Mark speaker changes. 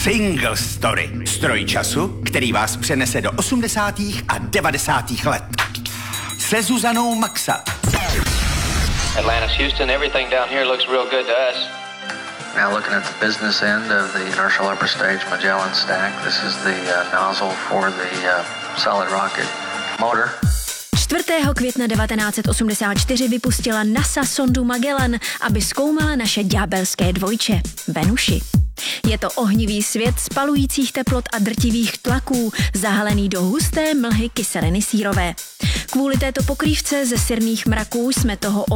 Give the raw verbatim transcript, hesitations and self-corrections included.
Speaker 1: Single Story. Stroj času, který vás přenese do osmdesátých a devadesátých let. Se Zuzanou Maxa.
Speaker 2: Atlantis, Houston, everything down here looks real good to us.
Speaker 3: Now looking at the business end of the inertial upper stage Magellan stack. This is the uh, nozzle for the uh, solid rocket motor.
Speaker 4: čtvrtého května devatenáct set osmdesát čtyři vypustila NASA sondu Magellan, aby zkoumala naše ďábelské dvojče, Venuši. Je to ohnivý svět spalujících teplot a drtivých tlaků, zahalený do husté mlhy kyseliny sírové. Kvůli této pokrývce ze sirných mraků jsme toho